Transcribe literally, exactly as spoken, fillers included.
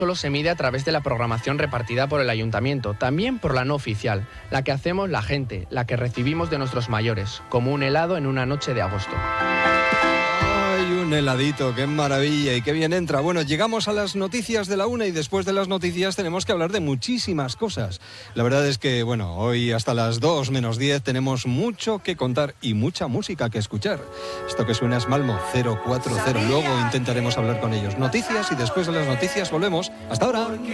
solo se mide a través de la programación repartida por el ayuntamiento, también por la no oficial, la que hacemos la gente, la que recibimos de nuestros mayores, como un helado en una noche de agosto. ¡Ay, un heladito! ¡Qué maravilla! Y qué bien entra. Bueno, llegamos a las noticias de la una y después de las noticias tenemos que hablar de muchísimas cosas. La verdad es que, bueno, hoy hasta las dos menos diez tenemos mucho que contar y mucha música que escuchar. Esto que suena es Malmo cero cuatro cero. Luego intentaremos hablar con ellos. Noticias y después de las noticias volvemos. ¡Hasta ahora!